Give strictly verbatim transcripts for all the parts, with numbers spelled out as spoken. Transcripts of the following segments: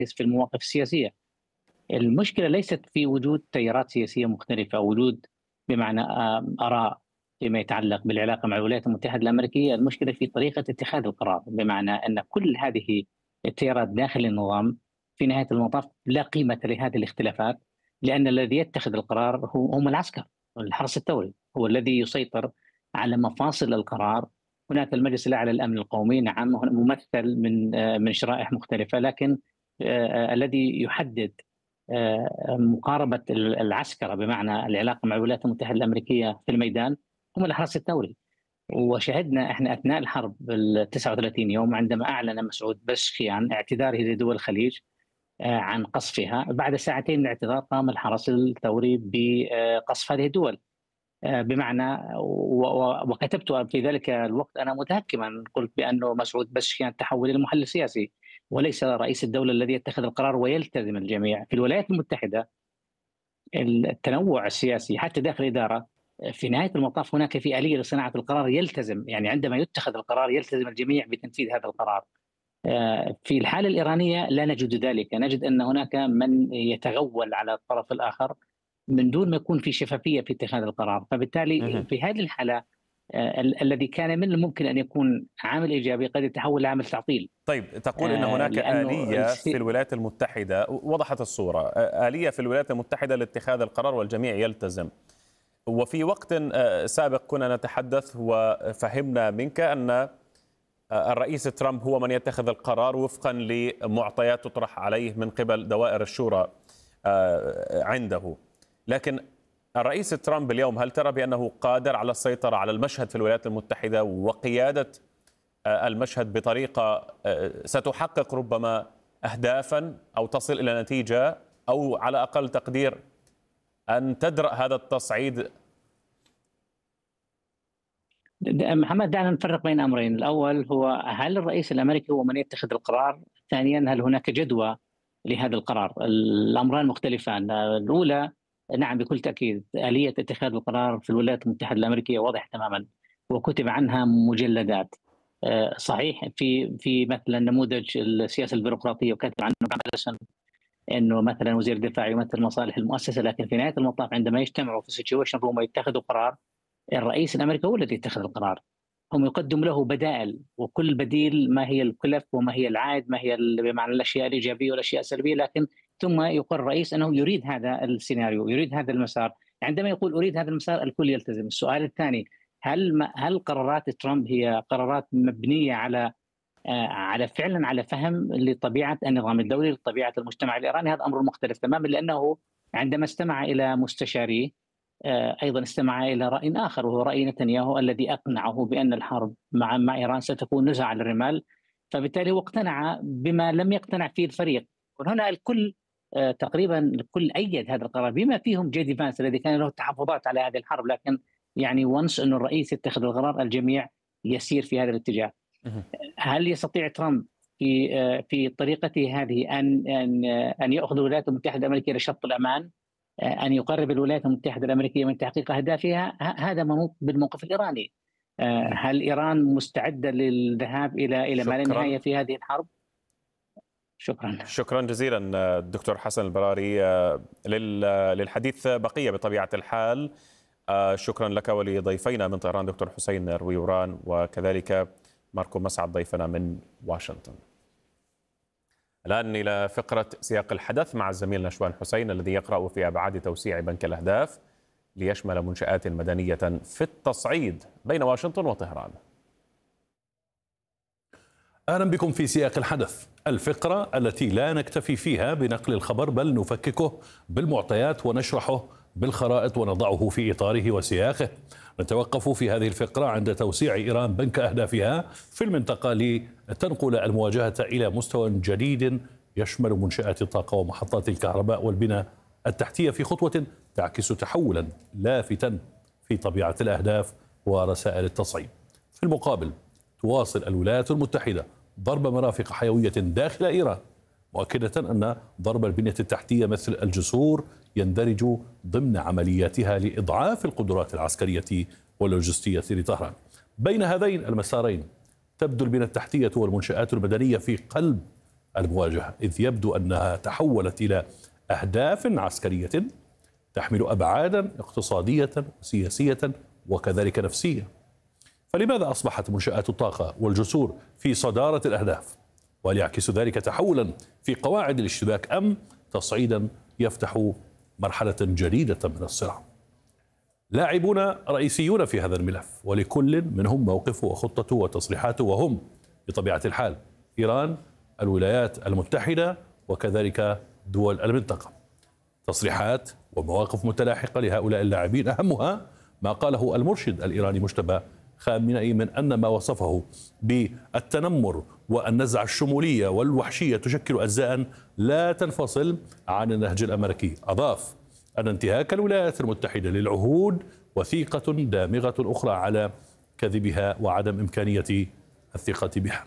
ينعكس في المواقف السياسية. المشكلة ليست في وجود تيارات سياسية مختلفة أو وجود بمعنى آه، آراء فيما يتعلق بالعلاقة مع الولايات المتحدة الأمريكية. المشكلة في طريقة اتخاذ القرار، بمعنى أن كل هذه التيارات داخل النظام في نهاية المطاف لا قيمة لهذه الاختلافات، لأن الذي يتخذ القرار هو هم العسكر. الحرس الثوري هو الذي يسيطر على مفاصل القرار. هناك المجلس الأعلى للأمن القومي، نعم، ممثل من آه، من شرائح مختلفة، لكن آه، آه، الذي يحدد آه، مقاربة العسكرة بمعنى العلاقة مع الولايات المتحدة الأمريكية في الميدان هم الحرس الثوري. وشهدنا احنا اثناء الحرب ال تسعة وثلاثين يوم عندما اعلن مسعود بزشكيان اعتذاره لدول الخليج آه، عن قصفها، بعد ساعتين من الاعتذار قام الحرس الثوري بقصف هذه الدول. آه، بمعنى و- و- وكتبت في ذلك الوقت انا متهكما، قلت بانه مسعود بزشكيان تحول الى محلل سياسي وليس رئيس الدوله الذي يتخذ القرار ويلتزم الجميع. في الولايات المتحده التنوع السياسي حتى داخل الاداره في نهايه المطاف هناك في اليه لصناعه القرار يلتزم، يعني عندما يتخذ القرار يلتزم الجميع بتنفيذ هذا القرار. آه، في الحاله الايرانيه لا نجد ذلك، نجد ان هناك من يتغول على الطرف الاخر من دون ما يكون في شفافيه في اتخاذ القرار. فبالتالي مهم. في هذه الحاله آه، ال- الذي كان من الممكن ان يكون عامل ايجابي قد يتحول لعامل تعطيل. طيب، تقول ان آه، هناك لانه آلية الس- في الولايات المتحدة، وضحت الصورة، آلية في الولايات المتحدة لاتخاذ القرار والجميع يلتزم. وفي وقت آه، سابق كنا نتحدث وفهمنا منك أن آه، الرئيس ترامب هو من يتخذ القرار وفقا لمعطيات تطرح عليه من قبل دوائر الشورى آه، عنده. لكن الرئيس ترامب اليوم، هل ترى بأنه قادر على السيطرة على المشهد في الولايات المتحدة وقيادة آه، المشهد بطريقة آه، ستحقق ربما أهدافا أو تصل إلى نتيجة، أو على أقل تقدير أن تدرأ هذا التصعيد؟ محمد، دعنا نفرق بين امرين. الاول هو هل الرئيس الامريكي هو من يتخذ القرار؟ ثانيا هل هناك جدوى لهذا القرار؟ الامران مختلفان. الاولى نعم بكل تاكيد اليه اتخاذ القرار في الولايات المتحده الامريكيه واضحه تماما وكتب عنها مجلدات. آه، صحيح في في مثلا نموذج السياسه البيروقراطيه وكتب عنه بعد انه مثلا وزير الدفاع يمثل مصالح المؤسسه، لكن في نهايه المطاف عندما يجتمعوا في سيتويشن روم ويتخذوا قرار الرئيس الامريكي هو الذي يتخذ القرار. هم يقدم له بدائل، وكل بديل ما هي الكلف وما هي العائد، ما هي بمعنى الاشياء الايجابيه والاشياء السلبيه، لكن ثم يقول الرئيس انه يريد هذا السيناريو، يريد هذا المسار. عندما يقول اريد هذا المسار الكل يلتزم. السؤال الثاني، هل ما هل قرارات ترامب هي قرارات مبنيه على آه، على فعلا على فهم لطبيعه النظام الدولي، لطبيعه المجتمع الايراني؟ هذا امر مختلف تماما، لانه عندما استمع الى مستشاريه آه، ايضا استمع الى راي اخر، وهو راي نتنياهو الذي اقنعه بان الحرب مع مع ايران ستكون نزعه على الرمال. فبالتالي هو اقتنع بما لم يقتنع فيه الفريق. وهنا الكل آه، تقريبا الكل ايد هذا القرار، بما فيهم جيدي فانس الذي كان له تحفظات على هذه الحرب، لكن يعني وانس انه الرئيس يتخذ القرار الجميع يسير في هذا الاتجاه. هل يستطيع ترامب في آه، في طريقته هذه ان ان آه، ان ياخذ الولايات المتحده الامريكيه لشط الامان، ان يقرب الولايات المتحده الامريكيه من تحقيق اهدافها؟ هذا منوط بالموقف الايراني. هل ايران مستعده للذهاب الى الى ما لا شكرا. نهايه في هذه الحرب؟ شكرا. شكرا جزيلا الدكتور حسن البراري. للحديث بقية بطبيعة الحال. شكرا لك ولضيفينا من طهران دكتور حسين رويوران، وكذلك ماركو مسعد ضيفنا من واشنطن. الآن إلى فقرة سياق الحدث مع الزميل نشوان حسين الذي يقرأ في أبعاد توسيع بنك الأهداف ليشمل منشآت مدنية في التصعيد بين واشنطن وطهران. أهلا بكم في سياق الحدث، الفقرة التي لا نكتفي فيها بنقل الخبر بل نفككه بالمعطيات ونشرحه بالخرائط ونضعه في إطاره وسياقه. نتوقف في هذه الفقرة عند توسيع إيران بنك أهدافها في المنطقة لتنقل المواجهة إلى مستوى جديد يشمل منشآت الطاقة ومحطات الكهرباء والبنى التحتية، في خطوة تعكس تحولا لافتا في طبيعة الأهداف ورسائل التصعيد. في المقابل تواصل الولايات المتحدة ضرب مرافق حيوية داخل إيران، مؤكدة أن ضرب البنية التحتية مثل الجسور يندرج ضمن عملياتها لإضعاف القدرات العسكرية واللوجستية لطهران. بين هذين المسارين تبدو البنية التحتية والمنشآت المدنية في قلب المواجهة، إذ يبدو أنها تحولت إلى أهداف عسكرية تحمل أبعادا اقتصادية وسياسية وكذلك نفسية. فلماذا أصبحت منشآت الطاقة والجسور في صدارة الأهداف؟ وهل يعكس ذلك تحولا في قواعد الاشتباك أم تصعيدا يفتح مرحلة جديدة من الصراع؟ لاعبون رئيسيون في هذا الملف، ولكل منهم موقفه وخطته وتصريحاته، وهم بطبيعة الحال إيران، الولايات المتحدة، وكذلك دول المنطقة. تصريحات ومواقف متلاحقة لهؤلاء اللاعبين، أهمها ما قاله المرشد الإيراني مجتبى خامنئي من أن ما وصفه بالتنمر والنزعة الشمولية والوحشية تشكل أجزاء لا تنفصل عن النهج الأمريكي. أضاف أن انتهاك الولايات المتحدة للعهود وثيقة دامغة أخرى على كذبها وعدم إمكانية الثقة بها.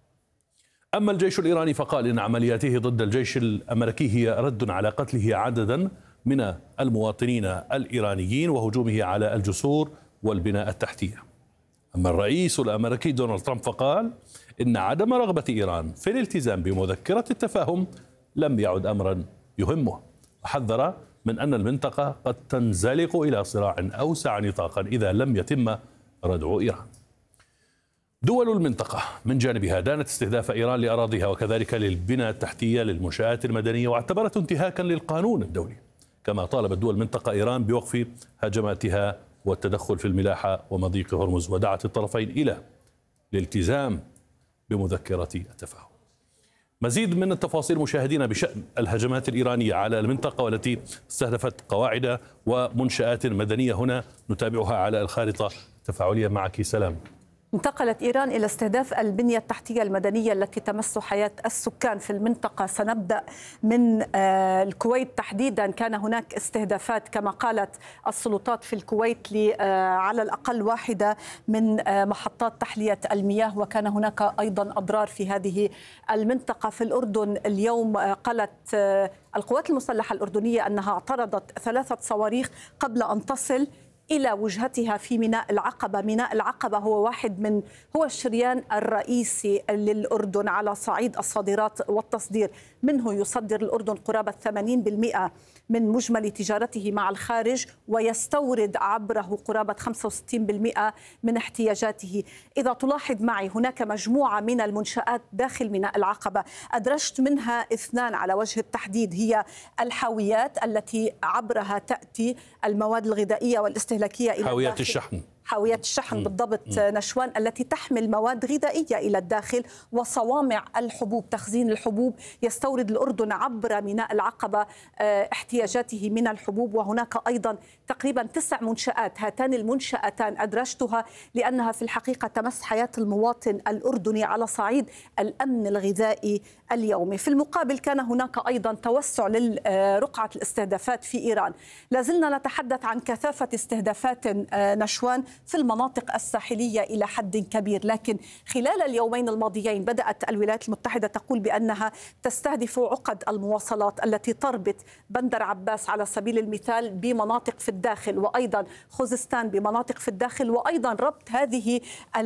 أما الجيش الإيراني فقال إن عملياته ضد الجيش الأمريكي هي رد على قتله عددا من المواطنين الإيرانيين وهجومه على الجسور والبناء التحتية. أما الرئيس الأمريكي دونالد ترامب فقال إن عدم رغبة إيران في الالتزام بمذكرة التفاهم لم يعد أمرا يهمه، وحذر من أن المنطقة قد تنزلق إلى صراع أوسع نطاقا إذا لم يتم ردع إيران. دول المنطقة من جانبها دانت استهداف إيران لأراضيها وكذلك للبنى التحتية للمنشآت المدنية، واعتبرته انتهاكا للقانون الدولي، كما طالبت دول المنطقة إيران بوقف هجماتها والتدخل في الملاحة ومضيق هرمز، ودعت الطرفين إلى الالتزام بمذكرة التفاهم. مزيد من التفاصيل مشاهدينا بشأن الهجمات الإيرانية على المنطقة والتي استهدفت قواعد ومنشآت مدنية هنا نتابعها على الخارطة التفاعلية معك سلام. انتقلت إيران إلى استهداف البنية التحتية المدنية التي تمس حياة السكان في المنطقة. سنبدأ من الكويت تحديدا. كان هناك استهدافات كما قالت السلطات في الكويت على الأقل واحدة من محطات تحلية المياه، وكان هناك أيضا أضرار في هذه المنطقة. في الأردن اليوم قالت القوات المسلحة الأردنية أنها اعترضت ثلاثة صواريخ قبل أن تصل إلى وجهتها في ميناء العقبة. ميناء العقبة هو واحد من هو الشريان الرئيسي للأردن على صعيد الصادرات والتصدير، منه يصدر الأردن قرابة ثمانين بالمئة من مجمل تجارته مع الخارج، ويستورد عبره قرابة خمسة وستين بالمئة من احتياجاته. إذا تلاحظ معي هناك مجموعة من المنشآت داخل ميناء العقبة، أدرجت منها اثنان على وجه التحديد، هي الحاويات التي عبرها تأتي المواد الغذائية والاستهلاكية إلى حاويات الشحن حاويات الشحن بالضبط نشوان، التي تحمل مواد غذائية إلى الداخل، وصوامع الحبوب، تخزين الحبوب. يستورد الأردن عبر ميناء العقبة احتياجاته من الحبوب. وهناك أيضا تقريبا تسع منشآت، هاتان المنشأتان أدرجتها لأنها في الحقيقة تمس حياة المواطن الأردني على صعيد الأمن الغذائي اليومي. في المقابل كان هناك أيضا توسع لرقعة الاستهدافات في إيران. لازلنا نتحدث عن كثافة استهدافات نشوان في المناطق الساحلية إلى حد كبير، لكن خلال اليومين الماضيين بدأت الولايات المتحدة تقول بأنها تستهدف عقد المواصلات التي تربط بندر عباس على سبيل المثال بمناطق في الداخل، وأيضا خوزستان بمناطق في الداخل، وأيضا ربط هذه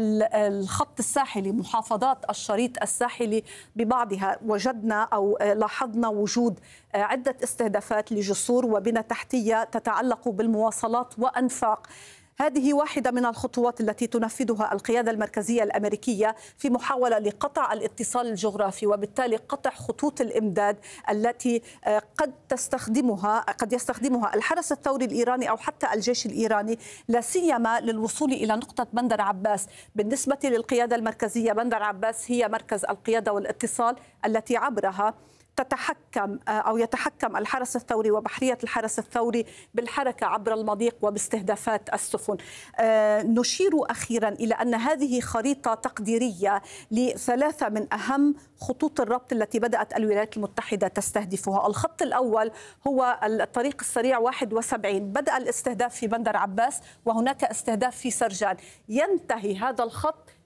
الخط الساحلي، محافظات الشريط الساحلي ببعضها. وجدنا أو لاحظنا وجود عدة استهدافات لجسور وبنى تحتية تتعلق بالمواصلات وأنفاق. هذه واحدة من الخطوات التي تنفذها القيادة المركزية الأمريكية في محاولة لقطع الاتصال الجغرافي، وبالتالي قطع خطوط الإمداد التي قد تستخدمها قد يستخدمها الحرس الثوري الإيراني أو حتى الجيش الإيراني، لا سيما للوصول إلى نقطة بندر عباس. بالنسبة للقيادة المركزية، بندر عباس هي مركز القيادة والاتصال التي عبرها تتحكم أو يتحكم الحرس الثوري وبحرية الحرس الثوري بالحركة عبر المضيق وباستهدافات السفن. نشير أخيرا إلى أن هذه خريطة تقديرية لثلاثة من أهم خطوط الربط التي بدأت الولايات المتحدة تستهدفها. الخط الأول هو الطريق السريع واحد وسبعين، بدأ الاستهداف في بندر عباس وهناك استهداف في سرجان. ينتهي هذا الخط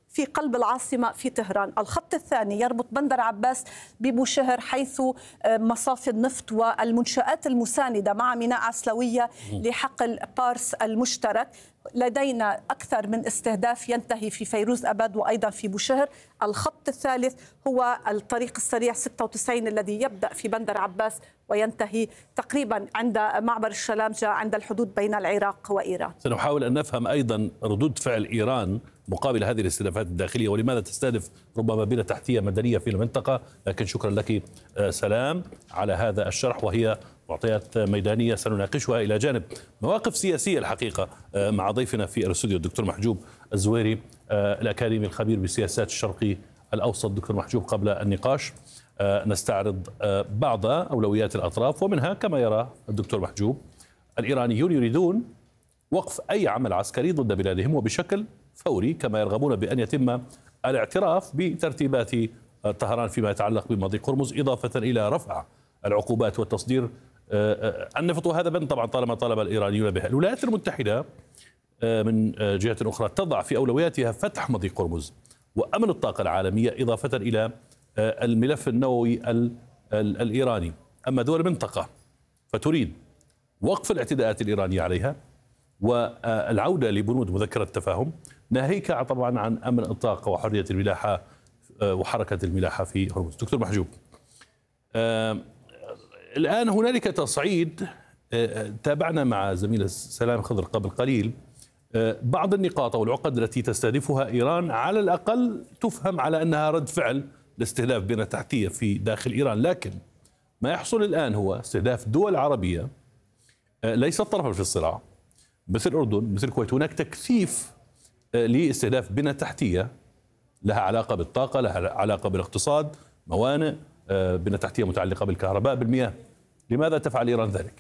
في قلب العاصمة في طهران. الخط الثاني يربط بندر عباس ببوشهر حيث مصافي النفط والمنشآت المساندة مع ميناء عسلوية لحقل بارس المشترك. لدينا أكثر من استهداف ينتهي في فيروز أباد وأيضا في بوشهر. الخط الثالث هو الطريق السريع ستة وتسعين الذي يبدأ في بندر عباس وينتهي تقريبا عند معبر الشلامجة عند الحدود بين العراق وإيران. سنحاول أن نفهم أيضا ردود فعل إيران مقابل هذه الاستهدافات الداخلية، ولماذا تستهدف ربما بنى تحتية مدنية في المنطقة. لكن شكرا لك سلام على هذا الشرح، وهي معطيات ميدانية سنناقشها إلى جانب مواقف سياسية الحقيقة مع ضيفنا في الاستوديو الدكتور محجوب الزويري الأكاديمي الخبير بالسياسات الشرقي الأوسط. دكتور محجوب، قبل النقاش نستعرض بعض أولويات الأطراف، ومنها كما يرى الدكتور محجوب الإيرانيون يريدون وقف أي عمل عسكري ضد بلادهم وبشكل فوري، كما يرغبون بأن يتم الاعتراف بترتيبات طهران فيما يتعلق بمضيق هرمز، إضافة إلى رفع العقوبات والتصدير النفط. وهذا بند طبعا طالما طالب الإيرانيون به. الولايات المتحدة من جهة أخرى تضع في أولوياتها فتح مضيق هرمز وأمن الطاقة العالمية، إضافة إلى الملف النووي الإيراني. أما دول المنطقة فتريد وقف الاعتداءات الإيرانية عليها والعودة لبنود مذكرة التفاهم، ناهيك طبعا عن أمن الطاقة وحرية الملاحة وحركة الملاحة في هرمز. دكتور محجوب، الآن هنالك تصعيد، تابعنا مع زميل سلام خضر قبل قليل بعض النقاط أو العقد التي تستهدفها إيران، على الأقل تفهم على أنها رد فعل لاستهداف بنى تحتية في داخل إيران. لكن ما يحصل الآن هو استهداف دول عربية ليست طرفا في الصراع، مثل الأردن مثل الكويت. هناك تكثيف لاستهداف بنى تحتية لها علاقة بالطاقة، لها علاقة بالاقتصاد، موانئ، بنى تحتية متعلقة بالكهرباء، بالمياه. لماذا تفعل إيران ذلك؟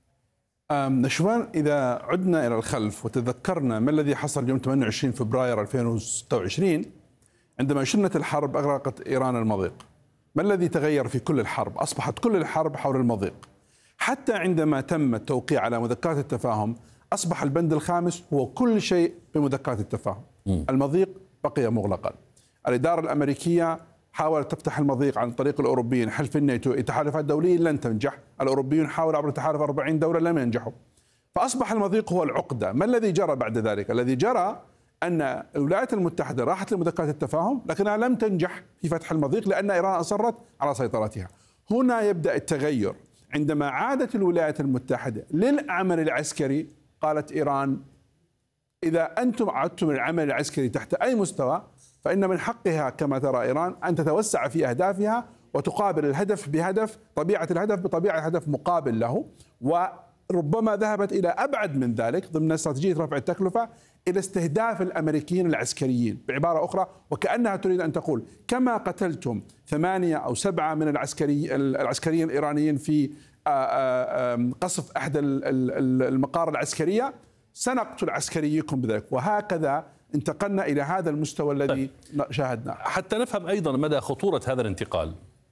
نشوان، إذا عدنا إلى الخلف وتذكرنا ما الذي حصل يوم ثمانية وعشرين فبراير ألفين وستة وعشرين عندما شنت الحرب أغرقت إيران المضيق. ما الذي تغير في كل الحرب؟ أصبحت كل الحرب حول المضيق. حتى عندما تم التوقيع على مذكرات التفاهم أصبح البند الخامس هو كل شيء بمذكرات التفاهم. م. المضيق بقي مغلقا. الإدارة الأمريكية حاولت تفتح المضيق عن طريق الأوروبيين، حلف الناتو، التحالفات الدولية لن تنجح. الأوروبيون حاولوا عبر تحالف أربعين دولة لم ينجحوا، فأصبح المضيق هو العقدة. ما الذي جرى بعد ذلك؟ الذي جرى أن الولايات المتحدة راحت لمذكرات التفاهم لكنها لم تنجح في فتح المضيق لأن إيران أصرت على سيطرتها. هنا يبدأ التغير. عندما عادت الولايات المتحدة للعمل العسكري قالت إيران إذا أنتم عدتم العمل العسكري تحت أي مستوى فإن من حقها كما ترى إيران أن تتوسع في أهدافها وتقابل الهدف بهدف، طبيعة الهدف بطبيعة هدف مقابل له، وربما ذهبت إلى أبعد من ذلك ضمن استراتيجية رفع التكلفة إلى استهداف الأمريكيين العسكريين. بعبارة أخرى وكأنها تريد أن تقول كما قتلتم ثمانية أو سبعة من العسكري العسكريين الإيرانيين في قصف أحد المقار العسكرية سنقتل عسكريكم بذلك. وهكذا انتقلنا إلى هذا المستوى الذي شاهدناه. حتى نفهم أيضا مدى خطورة هذا الانتقال،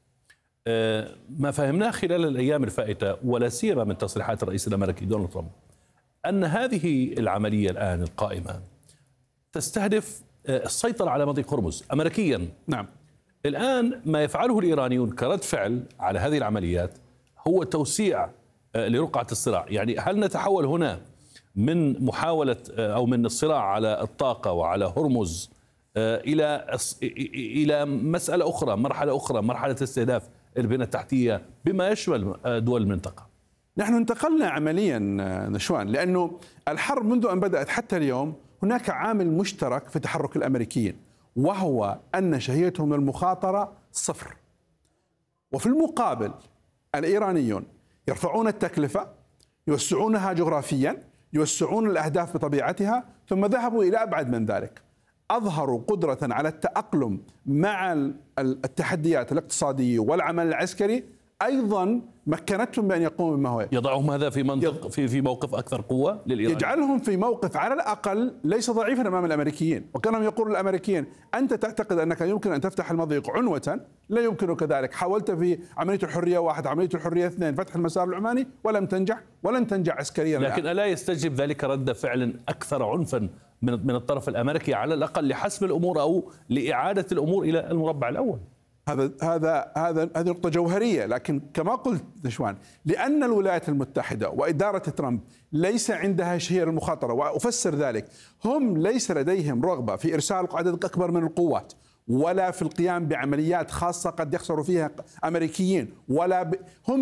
ما فهمناه خلال الأيام الفائتة ولا سيما من تصريحات الرئيس الأمريكي دونالد ترامب أن هذه العملية الآن القائمة تستهدف السيطرة على مضيق هرمز أمريكيا. نعم. الآن ما يفعله الإيرانيون كرد فعل على هذه العمليات هو توسيع لرقعة الصراع. يعني هل نتحول هنا من محاولة أو من الصراع على الطاقة وعلى هرمز إلى إلى مسألة أخرى، مرحلة أخرى، مرحلة استهداف البنى التحتية بما يشمل دول المنطقة؟ نحن انتقلنا عمليا نشوان، لأنه الحرب منذ أن بدأت حتى اليوم هناك عامل مشترك في تحرك الأمريكيين، وهو أن شهيتهم للمخاطرة صفر. وفي المقابل الإيرانيون يرفعون التكلفة، يوسعونها جغرافيا، يوسعون الأهداف بطبيعتها، ثم ذهبوا إلى أبعد من ذلك. أظهروا قدرة على التأقلم مع التحديات الاقتصادية والعمل العسكري، أيضا مكنتهم بأن يقوموا بما هو. يضعهم هذا في منطق في في موقف أكثر قوة للإيران، يجعلهم في موقف على الأقل ليس ضعيفا أمام الأمريكيين. وكانهم يقولون الأمريكيين أنت تعتقد أنك يمكن أن تفتح المضيق عنوة، لا يمكنك ذلك. حاولت في عملية الحرية واحد، عملية الحرية اثنين، فتح المسار العماني، ولم تنجح ولن تنجح عسكريا. لكن ألا يستجب ذلك رد فعل أكثر عنفا من من الطرف الامريكي على الاقل لحسم الامور او لاعاده الامور الى المربع الاول. هذا هذا هذا هذه نقطة جوهرية، لكن كما قلت نشوان، لأن الولايات المتحدة وإدارة ترامب ليس عندها شهية المخاطرة، وأفسر ذلك، هم ليس لديهم رغبة في إرسال عدد أكبر من القوات، ولا في القيام بعمليات خاصة قد يخسروا فيها أمريكيين، ولا ب... هم